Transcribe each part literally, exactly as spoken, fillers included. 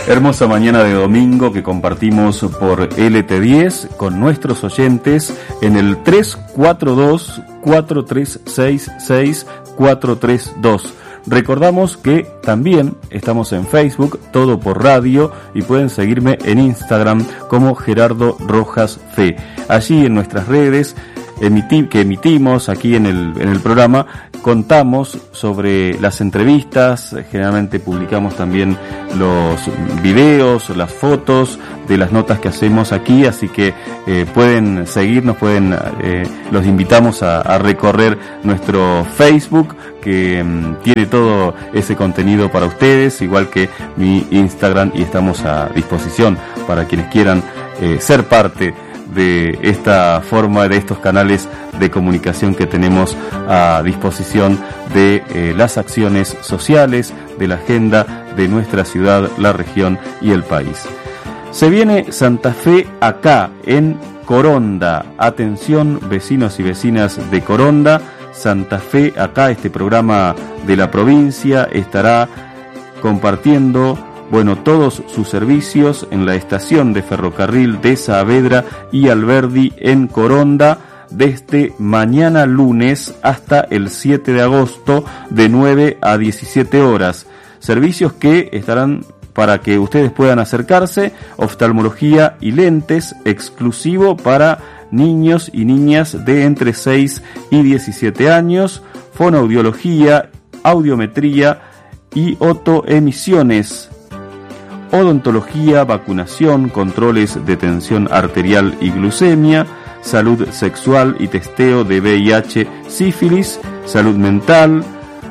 Hermosa mañana de domingo que compartimos por L T diez con nuestros oyentes en el tres cuatro dos, cuatro tres seis seis, cuatro tres dos. Recordamos que también estamos en Facebook, todo por radio, y pueden seguirme en Instagram como Gerardo Rojas Fe. Allí en nuestras redes Emitir, que emitimos aquí en el, en el programa, contamos sobre las entrevistas, generalmente publicamos también los videos, las fotos de las notas que hacemos aquí, así que eh, pueden seguirnos, pueden, eh, los invitamos a, a recorrer nuestro Facebook, que um, tiene todo ese contenido para ustedes, igual que mi Instagram, y estamos a disposición para quienes quieran eh, ser parte de esta forma, de estos canales de comunicación que tenemos a disposición de eh, las acciones sociales, de la agenda de nuestra ciudad, la región y el país. Se viene Santa Fe acá, en Coronda. Atención, vecinos y vecinas de Coronda, Santa Fe acá, este programa de la provincia estará compartiendo Bueno, todos sus servicios en la estación de ferrocarril de Saavedra y Alberdi en Coronda desde mañana lunes hasta el siete de agosto de nueve a diecisiete horas. Servicios que estarán para que ustedes puedan acercarse: oftalmología y lentes exclusivo para niños y niñas de entre seis y diecisiete años, fonoaudiología, audiometría y otoemisiones, odontología, vacunación, controles de tensión arterial y glucemia, salud sexual y testeo de V I H, sífilis, salud mental.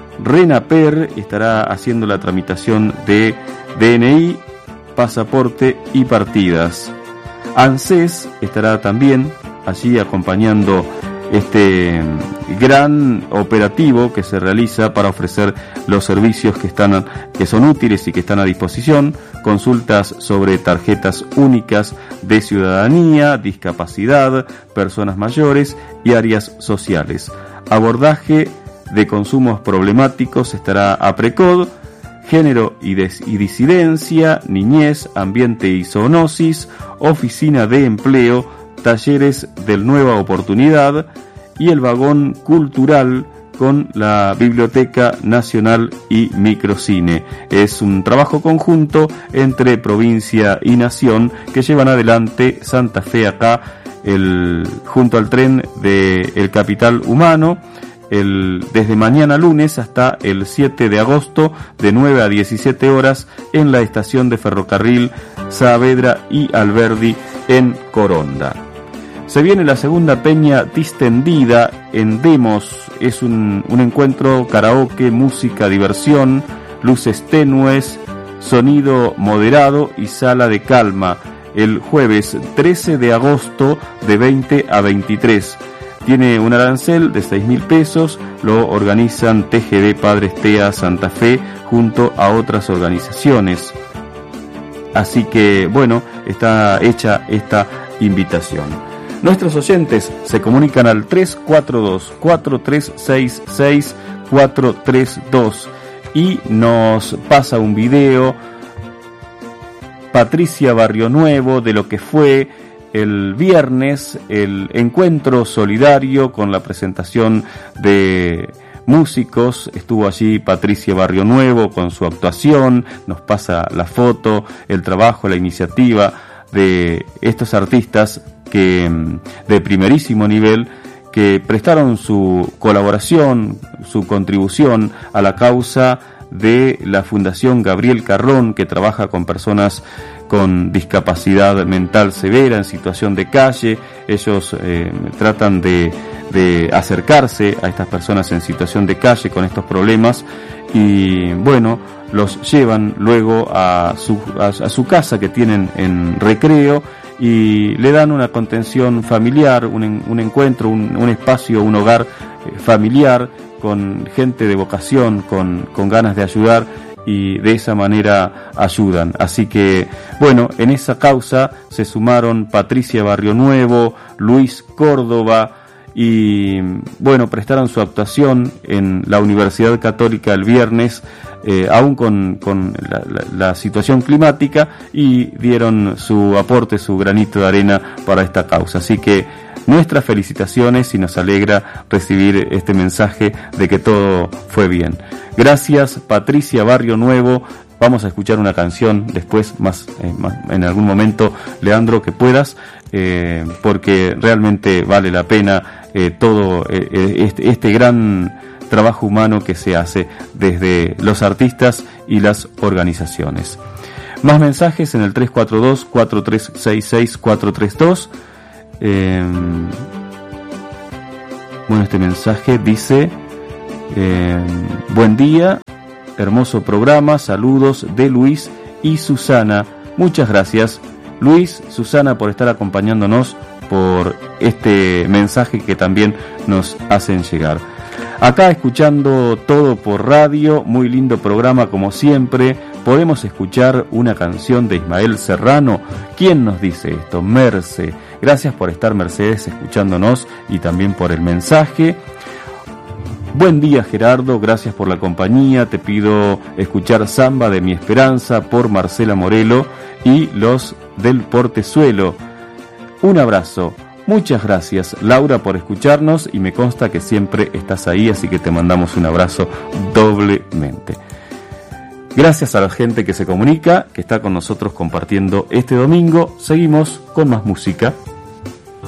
RENAPER estará haciendo la tramitación de D N I, pasaporte y partidas. ANSES estará también allí acompañando este gran operativo que se realiza para ofrecer los servicios que están que son útiles y que están a disposición: consultas sobre tarjetas únicas de ciudadanía, discapacidad, personas mayores y áreas sociales. Abordaje de consumos problemáticos estará APRECOD, género y, des- y disidencia, niñez, ambiente y zoonosis, oficina de empleo, talleres del Nueva Oportunidad y el vagón cultural con la Biblioteca Nacional y Microcine. Es un trabajo conjunto entre provincia y nación que llevan adelante Santa Fe acá, el, junto al tren de el Capital Humano, el, desde mañana lunes hasta el siete de agosto de nueve a diecisiete horas en la estación de ferrocarril Saavedra y Alberdi en Coronda. Se viene la segunda peña distendida en Demos. Es un, un encuentro karaoke, música, diversión, luces tenues, sonido moderado y sala de calma. El jueves trece de agosto de veinte a veintitrés. Tiene un arancel de seis mil pesos. Lo organizan T G D Padres T E A Santa Fe junto a otras organizaciones. Así que, bueno, está hecha esta invitación. Nuestros oyentes se comunican al tres cuatro dos, cuatro tres seis seis, cuatro tres dos y nos pasa un video Patricia Barrio Nuevo de lo que fue el viernes el encuentro solidario con la presentación de músicos. Estuvo allí Patricia Barrio Nuevo con su actuación, nos pasa la foto, el trabajo, la iniciativa de estos artistas que de primerísimo nivel que prestaron su colaboración, su contribución a la causa de la Fundación Gabriel Carrón, que trabaja con personas con discapacidad mental severa en situación de calle. Ellos eh, tratan de, de acercarse a estas personas en situación de calle con estos problemas y bueno, los llevan luego a su, a, a su casa que tienen en Recreo y le dan una contención familiar, un, un encuentro, un, un espacio, un hogar familiar con gente de vocación, con, con ganas de ayudar, y de esa manera ayudan. Así que, bueno, en esa causa se sumaron Patricia Barrio Nuevo, Luis Córdoba, y bueno, prestaron su actuación en la Universidad Católica el viernes eh, aún con, con la, la, la situación climática, y dieron su aporte, su granito de arena para esta causa. Así que nuestras felicitaciones, y nos alegra recibir este mensaje de que todo fue bien. Gracias, Patricia Barrio Nuevo. Vamos a escuchar una canción después, más, eh, más en algún momento, Leandro, que puedas, eh, porque realmente vale la pena eh, todo eh, este, este gran trabajo humano que se hace desde los artistas y las organizaciones. Más mensajes en el tres cuatro dos, cuatro tres seis seis, cuatro tres dos. Eh, bueno, este mensaje dice: eh, buen día, hermoso programa, saludos de Luis y Susana. Muchas gracias, Luis, Susana, por estar acompañándonos, por este mensaje que también nos hacen llegar. Acá escuchando todo por radio, muy lindo programa como siempre. Podemos escuchar una canción de Ismael Serrano. ¿Quién nos dice esto? Merce. Gracias por estar, Mercedes, escuchándonos, y también por el mensaje. Buen día, Gerardo, gracias por la compañía. Te pido escuchar Samba de mi Esperanza por Marcela Morelo y los del Portezuelo. Un abrazo. Muchas gracias, Laura, por escucharnos, y me consta que siempre estás ahí, así que te mandamos un abrazo doblemente. Gracias a la gente que se comunica, que está con nosotros compartiendo este domingo. Seguimos con más música.